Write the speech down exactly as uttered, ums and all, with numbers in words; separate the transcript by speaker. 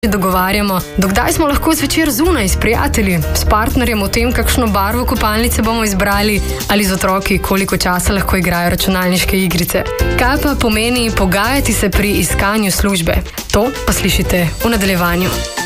Speaker 1: dogovarjamo, dokdaj smo lahko zvečer zunaj s prijatelji, s partnerjem o tem, kakšno barvo kopalnice bomo izbrali ali z otroki, koliko časa lahko igrajo računalniške igrice. Kaj pa pomeni pogajati se pri iskanju službe? To pa slišite v nadaljevanju.